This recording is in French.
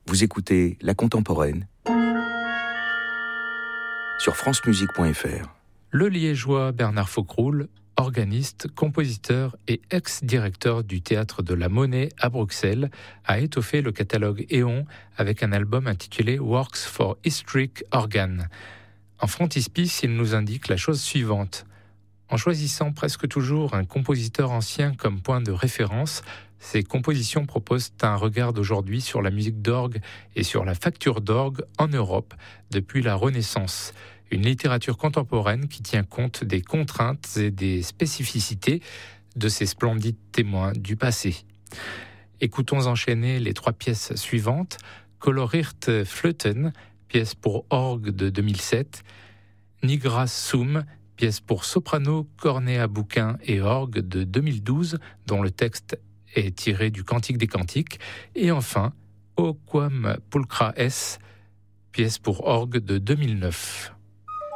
Vous écoutez La Contemporaine sur francemusique.fr. Le Liégeois Bernard Faucroul, organiste, compositeur et ex-directeur du Théâtre de la Monnaie à Bruxelles, a étoffé le catalogue Éon avec un album intitulé Works for Historic Organ. En frontispice, il nous indique la chose suivante. En choisissant presque toujours un compositeur ancien comme point de référence, ses compositions proposent un regard d'aujourd'hui sur la musique d'orgue et sur la facture d'orgue en Europe depuis la Renaissance. Une littérature contemporaine qui tient compte des contraintes et des spécificités de ces splendides témoins du passé. Écoutons enchaîner les 3 pièces suivantes. Colorierte Flöten, pièce pour orgue de 2007. Nigra Sum, pièce pour soprano, cornet à bouquin et orgue de 2012, dont le texte est tiré du Cantique des Cantiques. Et enfin, O Quam Pulchra Es, pièce pour orgue de 2009.